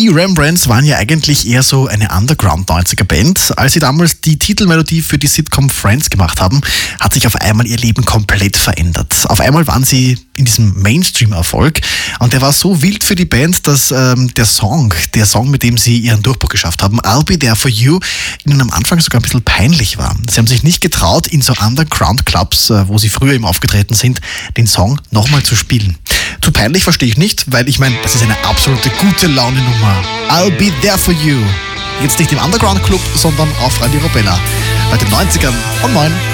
Die Rembrandts waren ja eigentlich eher so eine Underground-90er-Band. Als sie damals die Titelmelodie für die Sitcom Friends gemacht haben, hat sich auf einmal ihr Leben komplett verändert. Auf einmal waren sie in diesem Mainstream-Erfolg und der war so wild für die Band, dass der Song, mit dem sie ihren Durchbruch geschafft haben, I'll Be There For You, ihnen am Anfang sogar ein bisschen peinlich war. Sie haben sich nicht getraut, in so Underground-Clubs, wo sie früher eben aufgetreten sind, den Song nochmal zu spielen. Zu peinlich verstehe ich nicht, weil ich meine, das ist eine absolute gute Laune-Nummer. I'll Be There For You. Jetzt nicht im Underground-Club, sondern auf Radio Robella. Bei den 90ern. Und moin.